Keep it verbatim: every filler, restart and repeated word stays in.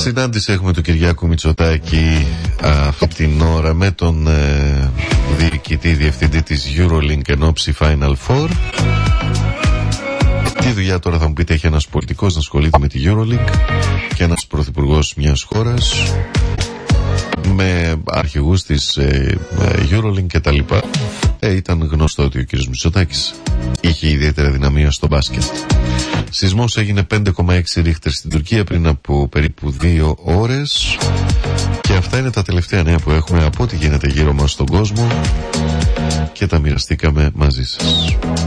Συνάντηση έχουμε του Κυριάκου Μητσοτάκη αυτή την ώρα με τον ε, διοικητή διευθυντή της Eurolink εν ώψη Final Four. Τι δουλειά τώρα θα μου πείτε έχει ένας πολιτικός να ασχολείται με τη Eurolink και ένας πρωθυπουργός μιας χώρας με αρχηγούς της ε, Eurolink και τα λοιπά. Ε, ήταν γνωστό ότι ο κύριος Μητσοτάκης είχε ιδιαίτερα δυναμία στο μπάσκετ. Σεισμός έγινε πέντε κόμμα έξι ρίχτερ στην Τουρκία πριν από περίπου δύο ώρες. Και αυτά είναι τα τελευταία νέα που έχουμε από ό,τι γίνεται γύρω μας στον κόσμο και τα μοιραστήκαμε μαζί σας.